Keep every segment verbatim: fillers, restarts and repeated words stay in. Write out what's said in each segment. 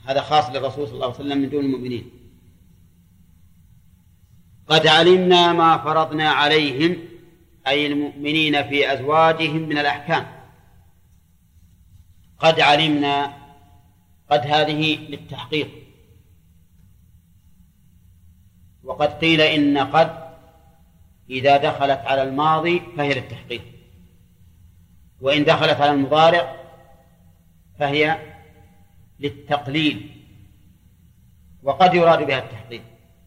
هذا خاص للرسول صلى الله عليه وسلم من دون المؤمنين. قد علمنا ما فرضنا عليهم أي المؤمنين في أزواجهم من الأحكام. قد علمنا، قد هذه للتحقيق، وقد قيل إن قد إذا دخلت على الماضي فهي للتحقيق، وإن دخلت على المضارع فهي للتقليل، وقد يراد بها التحقيق.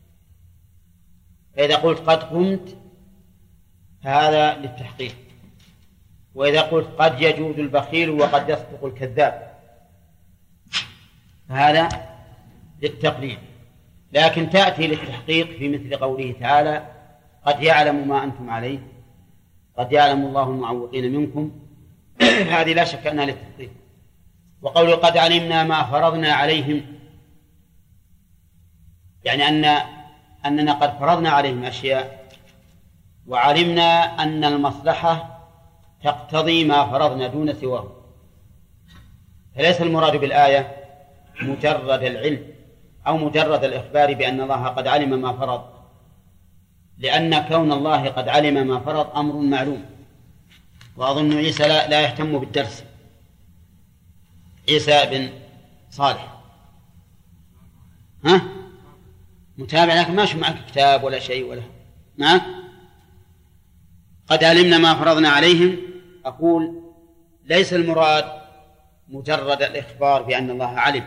فإذا قلت قد قمت فهذا للتحقيق، وإذا قلت قد يجود البخيل وقد يصدق الكذاب فهذا للتقليل. لكن تأتي للتحقيق في مثل قوله تعالى قد يعلم ما أنتم عليه، قد يعلم الله المعوقين منكم، هذه لا شك أنها للتحقيق. وقوله قد علمنا ما فرضنا عليهم يعني أن أننا قد فرضنا عليهم أشياء، وعلمنا أن المصلحة تقتضي ما فرضنا دون سواه. فليس المراد بالآية مجرد العلم أو مجرد الإخبار بأن الله قد علم ما فرض، لأن كون الله قد علم ما فرض أمر معلوم. وأظن عيسى لا, لا يهتم بالدرس، عيسى بن صالح ها متابع، لكن ما شو معك كتاب ولا شيء ولا معك. قد علمنا ما فرضنا عليهم، أقول ليس المراد مجرد الإخبار بأن الله علم،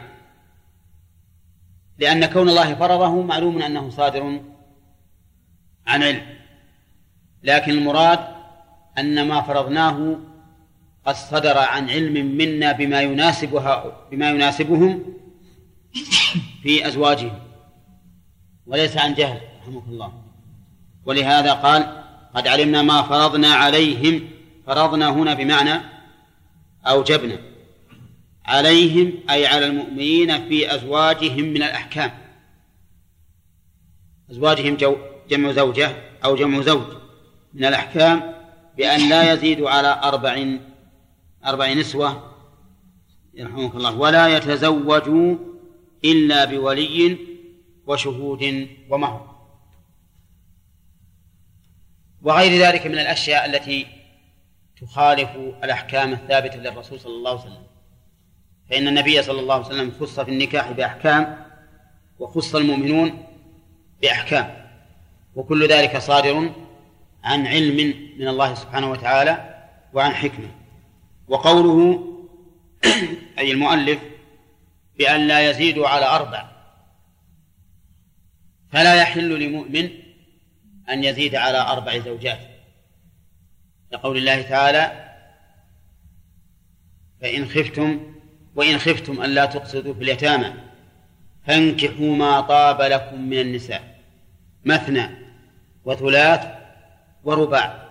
لأن كون الله فرضه معلوم أنه صادر عن علم، لكن المراد أن ما فرضناه قد صدر عن علم منا بما يناسبها بما يناسبهم في أزواجهم، وليس عن جهل رحمه الله. ولهذا قال قد علمنا ما فرضنا عليهم. فرضنا هنا بمعنى أوجبنا عليهم أي على المؤمنين في أزواجهم من الأحكام. أزواجهم جمع زوجة أو جمع زوج من الأحكام، بأن لا يزيد على أربع أربع نسوة يرحمك الله، ولا يتزوجوا إلا بولي وشهود ومهر، وغير ذلك من الأشياء التي تخالف الأحكام الثابتة للرسول صلى الله عليه وسلم. فإن النبي صلى الله عليه وسلم خص في النكاح بأحكام، وخص المؤمنون بأحكام، وكل ذلك صادر عن علم من الله سبحانه وتعالى وعن حكمة. وقوله أي المؤلف بأن لا يزيدوا على أربع، فلا يحل لمؤمن أن يزيد على أربع زوجات، لقول الله تعالى فإن خفتم وإن خفتم ألا تقسطوا في اليتامى فانكحوا ما طاب لكم من النساء مثنى وثلاث ورباع،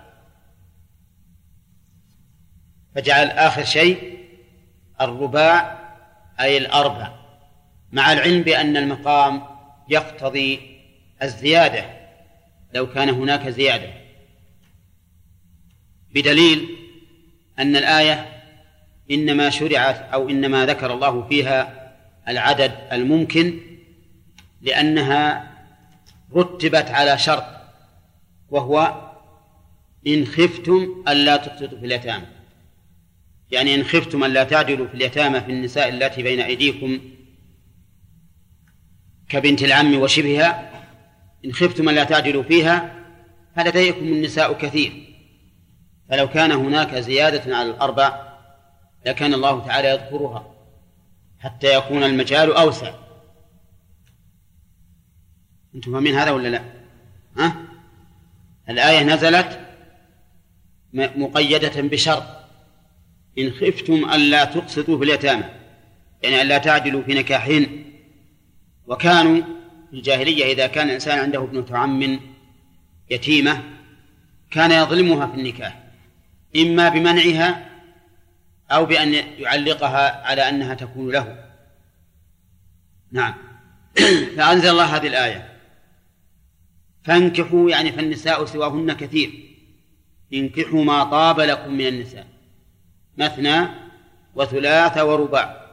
فجعل آخر شيء الرباع أي الأربع، مع العلم بأن المقام يقتضي الزيادة لو كان هناك زيادة، بدليل أن الآية إنما شرعت أو إنما ذكر الله فيها العدد الممكن لأنها رتبت على شرط، وهو إن خفتم ألا تقسطوا في اليتامى، يعني إن خفتم ألا تعدلوا في اليتامى في النساء التي بين أيديكم كبنت العم وشبهها، إن خفتم ألا تعدلوا فيها فلديكم النساء كثير، فلو كان هناك زيادة على الأربع لكان الله تعالى يذكرها حتى يكون المجال أوسع. أنتم فاهمين هذا ولا لا؟ ها؟ الآية نزلت مقيدة بشرط إن خفتم ألا تقسطوا في اليتامى، يعني ألا تعدلوا في نكاحهن. وكانوا في الجاهلية إذا كان الإنسان عنده ابنة عم يتيمة كان يظلمها في النكاح، إما بمنعها أو بأن يعلقها على أنها تكون له. نعم. فأنزل الله هذه الآية فانكحوا، يعني فالنساء سواهن كثير، انكحوا ما طاب لكم من النساء مثنى وثلاث ورباع،